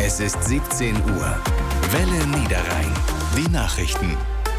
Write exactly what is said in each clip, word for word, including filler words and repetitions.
Es ist siebzehn Uhr. Welle Niederrhein. Die Nachrichten.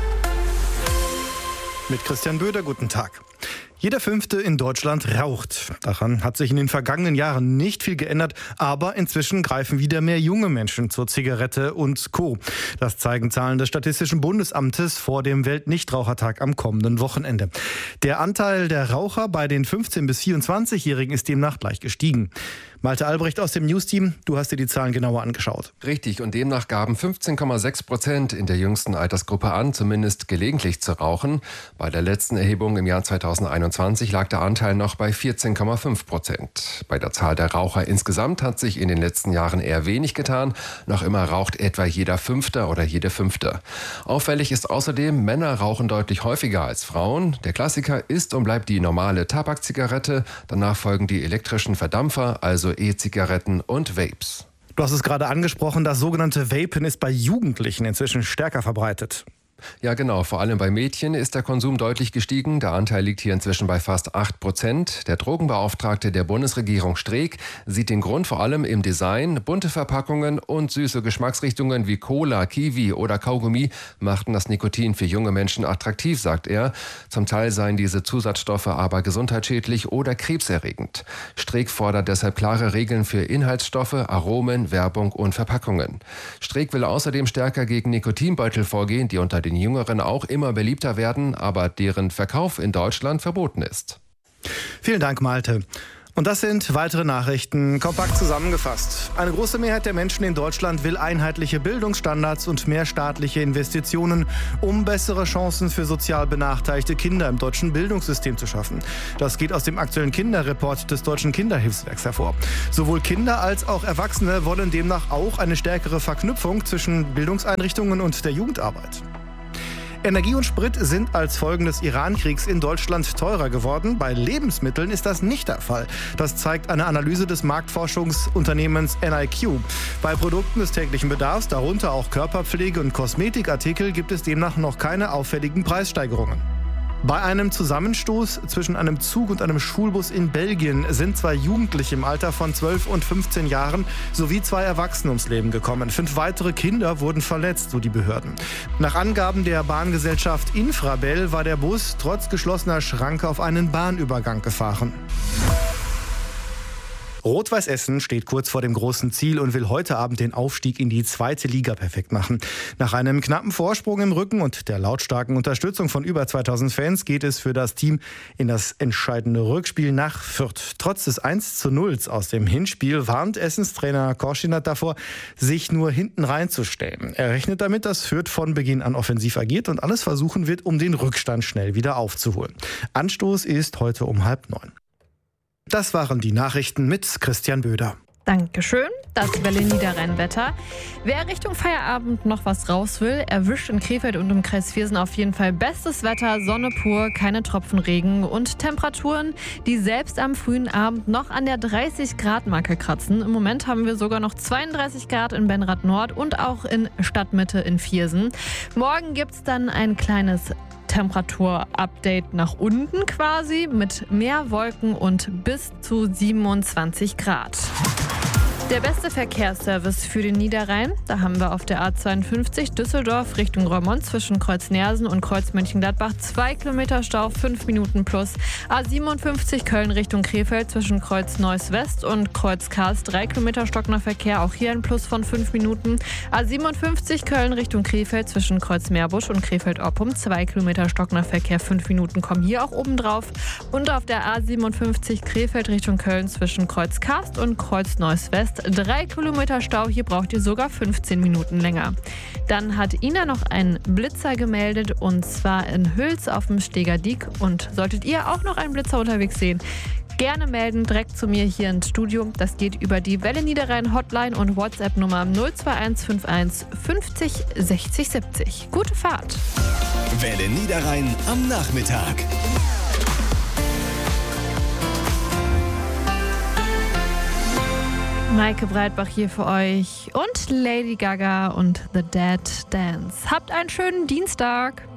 Mit Christian Böder, guten Tag. Jeder Fünfte in Deutschland raucht. Daran hat sich in den vergangenen Jahren nicht viel geändert, aber inzwischen greifen wieder mehr junge Menschen zur Zigarette und Co. Das zeigen Zahlen des Statistischen Bundesamtes vor dem Weltnichtrauchertag am kommenden Wochenende. Der Anteil der Raucher bei den fünfzehn- bis vierundzwanzigjährigen ist demnach gleich gestiegen. Malte Albrecht aus dem News-Team, du hast dir die Zahlen genauer angeschaut. Richtig, und demnach gaben fünfzehn Komma sechs Prozent in der jüngsten Altersgruppe an, zumindest gelegentlich zu rauchen. Bei der letzten Erhebung im Jahr zweitausendeinundzwanzig lag der Anteil noch bei vierzehn Komma fünf Prozent. Bei der Zahl der Raucher insgesamt hat sich in den letzten Jahren eher wenig getan. Noch immer raucht etwa jeder Fünfte oder jede Fünfte. Auffällig ist außerdem, Männer rauchen deutlich häufiger als Frauen. Der Klassiker ist und bleibt die normale Tabakzigarette. Danach folgen die elektrischen Verdampfer, also E-Zigaretten und Vapes. Du hast es gerade angesprochen, das sogenannte Vapen ist bei Jugendlichen inzwischen stärker verbreitet. Ja genau, vor allem bei Mädchen ist der Konsum deutlich gestiegen. Der Anteil liegt hier inzwischen bei fast acht Prozent. Der Drogenbeauftragte der Bundesregierung Streeck sieht den Grund vor allem im Design. Bunte Verpackungen und süße Geschmacksrichtungen wie Cola, Kiwi oder Kaugummi machten das Nikotin für junge Menschen attraktiv, sagt er. Zum Teil seien diese Zusatzstoffe aber gesundheitsschädlich oder krebserregend. Streeck fordert deshalb klare Regeln für Inhaltsstoffe, Aromen, Werbung und Verpackungen. Streeck will außerdem stärker gegen Nikotinbeutel vorgehen, die unter den Jüngeren auch immer beliebter werden, aber deren Verkauf in Deutschland verboten ist. Vielen Dank, Malte. Und das sind weitere Nachrichten, kompakt zusammengefasst. Eine große Mehrheit der Menschen in Deutschland will einheitliche Bildungsstandards und mehr staatliche Investitionen, um bessere Chancen für sozial benachteiligte Kinder im deutschen Bildungssystem zu schaffen. Das geht aus dem aktuellen Kinderreport des Deutschen Kinderhilfswerks hervor. Sowohl Kinder als auch Erwachsene wollen demnach auch eine stärkere Verknüpfung zwischen Bildungseinrichtungen und der Jugendarbeit. Energie und Sprit sind als Folgen des Iran-Kriegs in Deutschland teurer geworden. Bei Lebensmitteln ist das nicht der Fall. Das zeigt eine Analyse des Marktforschungsunternehmens N I Q. Bei Produkten des täglichen Bedarfs, darunter auch Körperpflege und Kosmetikartikel, gibt es demnach noch keine auffälligen Preissteigerungen. Bei einem Zusammenstoß zwischen einem Zug und einem Schulbus in Belgien sind zwei Jugendliche im Alter von zwölf und fünfzehn Jahren sowie zwei Erwachsene ums Leben gekommen. Fünf weitere Kinder wurden verletzt, so die Behörden. Nach Angaben der Bahngesellschaft Infrabel war der Bus trotz geschlossener Schranke auf einen Bahnübergang gefahren. Rot-Weiß Essen steht kurz vor dem großen Ziel und will heute Abend den Aufstieg in die zweite Liga perfekt machen. Nach einem knappen Vorsprung im Rücken und der lautstarken Unterstützung von über zweitausend Fans geht es für das Team in das entscheidende Rückspiel nach Fürth. Trotz des eins zu null aus dem Hinspiel warnt Essens Trainer Korschinat davor, sich nur hinten reinzustellen. Er rechnet damit, dass Fürth von Beginn an offensiv agiert und alles versuchen wird, um den Rückstand schnell wieder aufzuholen. Anstoß ist heute um halb neun. Das waren die Nachrichten mit Christian Böder. Dankeschön. Das Welle Niederrhein-Wetter. Wer Richtung Feierabend noch was raus will, erwischt in Krefeld und im Kreis Viersen auf jeden Fall bestes Wetter, Sonne pur, keine Tropfen Regen und Temperaturen, die selbst am frühen Abend noch an der dreißig Grad Marke kratzen. Im Moment haben wir sogar noch zweiunddreißig Grad in Benrath Nord und auch in Stadtmitte in Viersen. Morgen gibt es dann ein kleines Temperatur-Update nach unten quasi mit mehr Wolken und bis zu siebenundzwanzig Grad. Der beste Verkehrsservice für den Niederrhein, da haben wir auf der A zweiundfünfzig Düsseldorf Richtung Roermond zwischen Kreuz Neersen und Kreuz Mönchengladbach zwei Kilometer Stau, fünf Minuten plus. A siebenundfünfzig Köln Richtung Krefeld zwischen Kreuz Neuss West und Kreuz Kars drei Kilometer stockender Verkehr, auch hier ein Plus von fünf Minuten. A siebenundfünfzig Köln Richtung Krefeld zwischen Kreuz Meerbusch und Krefeld-Oppum zwei Kilometer stockender Verkehr, fünf Minuten kommen hier auch oben drauf. Und auf der A siebenundfünfzig Krefeld Richtung Köln zwischen Kreuz Karst und Kreuz Neuss West drei Kilometer Stau, hier braucht ihr sogar fünfzehn Minuten länger. Dann hat Ina noch einen Blitzer gemeldet und zwar in Hüls auf dem Steger Diek. Und solltet ihr auch noch einen Blitzer unterwegs sehen, gerne melden, direkt zu mir hier ins Studio. Das geht über die Welle Niederrhein Hotline und WhatsApp-Nummer null zwei eins fünf eins fünfzig sechzig siebzig. Gute Fahrt! Welle Niederrhein am Nachmittag. Maike Breitbach hier für euch und Lady Gaga und The Dead Dance. Habt einen schönen Dienstag.